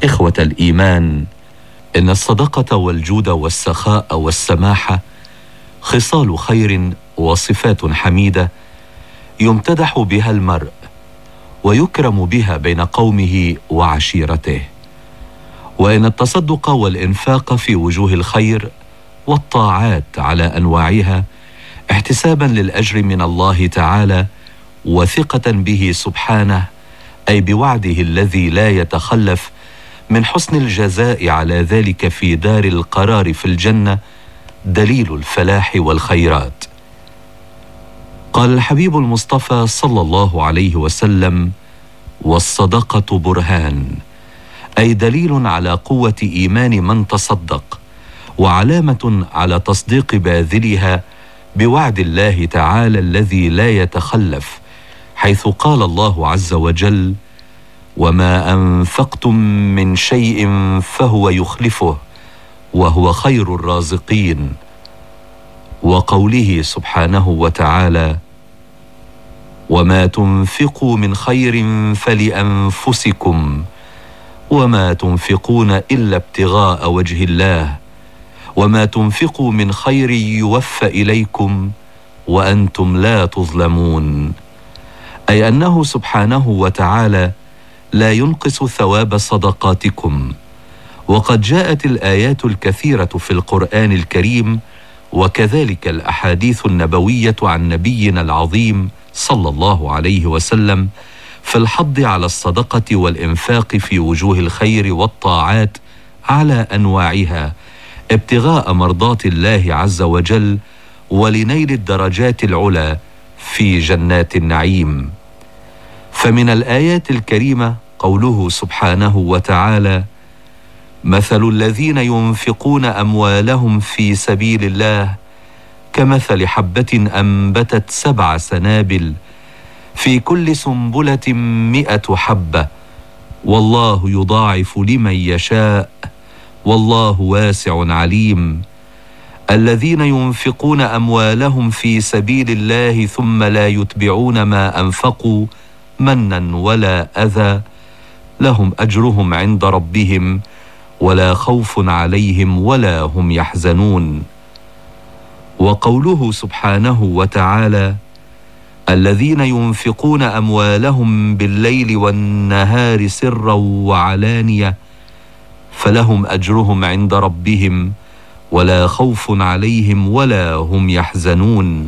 إخوة الإيمان، إن الصدقة والجود والسخاء والسماحة خصال خير وصفات حميدة يمتدح بها المرء ويكرم بها بين قومه وعشيرته. وإن التصدق والإنفاق في وجوه الخير والطاعات على أنواعها احتسابا للأجر من الله تعالى وثقة به سبحانه، أي بوعده الذي لا يتخلف من حسن الجزاء على ذلك في دار القرار في الجنة، دليل الفلاح والخيرات. قال الحبيب المصطفى صلى الله عليه وسلم: والصدقة برهان، أي دليل على قوة إيمان من تصدق، وعلامة على تصديق باذلها بوعد الله تعالى الذي لا يتخلف، حيث قال الله عز وجل: وما أنفقتم من شيء فهو يخلفه وهو خير الرازقين. وقوله سبحانه وتعالى: وما تنفقوا من خير فلأنفسكم وما تنفقون إلا ابتغاء وجه الله وما تنفقوا من خير يوفى إليكم وأنتم لا تظلمون. أي أنه سبحانه وتعالى لا ينقص ثواب صدقاتكم. وقد جاءت الآيات الكثيرة في القرآن الكريم وكذلك الأحاديث النبوية عن نبينا العظيم صلى الله عليه وسلم في الحض على الصدقة والإنفاق في وجوه الخير والطاعات على أنواعها، ابتغاء مرضات الله عز وجل ولنيل الدرجات العلى في جنات النعيم. فمن الآيات الكريمة قوله سبحانه وتعالى: مثل الذين ينفقون أموالهم في سبيل الله كمثل حبة أنبتت 7 سنابل في كل سنبلة 100 حبة والله يضاعف لمن يشاء والله واسع عليم. الذين ينفقون أموالهم في سبيل الله ثم لا يتبعون ما أنفقوا منا ولا أذى لهم أجرهم عند ربهم ولا خوف عليهم ولا هم يحزنون. وقوله سبحانه وتعالى: الذين ينفقون أموالهم بالليل والنهار سرا وعلانية فلهم أجرهم عند ربهم ولا خوف عليهم ولا هم يحزنون.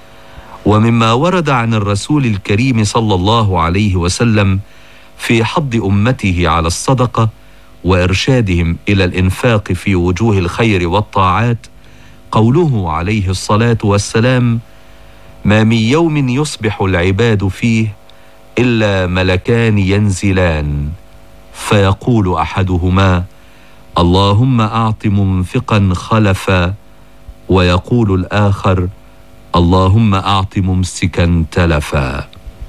ومما ورد عن الرسول الكريم صلى الله عليه وسلم في حض أمته على الصدقة وإرشادهم إلى الإنفاق في وجوه الخير والطاعات قوله عليه الصلاة والسلام: ما من يوم يصبح العباد فيه إلا ملكان ينزلان فيقول أحدهما: اللهم أعط منفقا خلفا، ويقول الآخر: اللهم أعط ممسكا تلفا.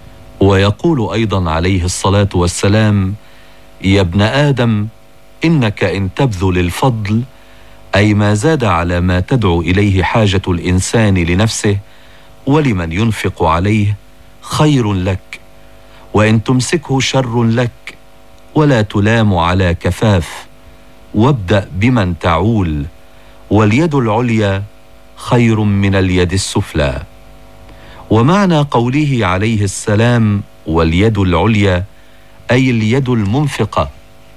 ويقول أيضا عليه الصلاة والسلام: يا ابن آدم إنك إن تبذل الفضل، أي ما زاد على ما تدعو إليه حاجة الإنسان لنفسه ولمن ينفق عليه، خير لك، وإن تمسكه شر لك، ولا تلام على كفاف، وابدأ بمن تعول، واليد العليا خير من اليد السفلى. ومعنى قوله عليه السلام واليد العليا أي اليد المنفقة،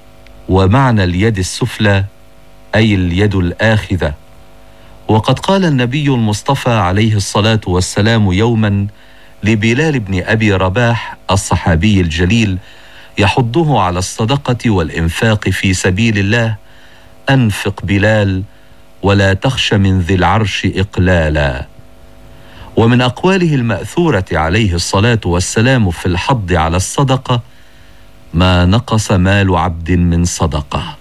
ومعنى اليد السفلى أي اليد الآخذة. وقد قال النبي المصطفى عليه الصلاة والسلام يوما لبلال بن أبي رباح الصحابي الجليل يحضه على الصدقة والإنفاق في سبيل الله: أنفق بلال ولا تخش من ذي العرش إقلالا. ومن أقواله المأثورة عليه الصلاة والسلام في الحض على الصدقة: ما نقص مال عبد من صدقة.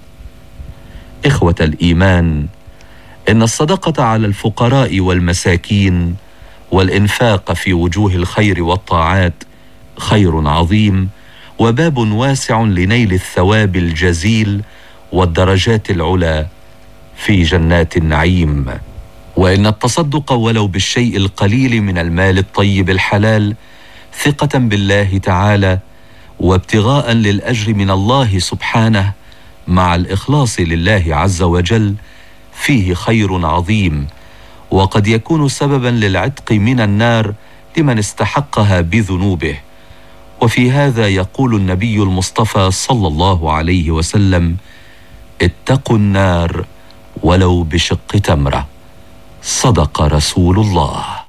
إخوة الإيمان، إن الصدقة على الفقراء والمساكين والإنفاق في وجوه الخير والطاعات خير عظيم وباب واسع لنيل الثواب الجزيل والدرجات العلى في جنات النعيم. وإن التصدق ولو بالشيء القليل من المال الطيب الحلال ثقة بالله تعالى وابتغاء للأجر من الله سبحانه مع الإخلاص لله عز وجل فيه خير عظيم، وقد يكون سببا للعتق من النار لمن استحقها بذنوبه. وفي هذا يقول النبي المصطفى صلى الله عليه وسلم: اتقوا النار ولو بشق تمرة. صدق رسول الله.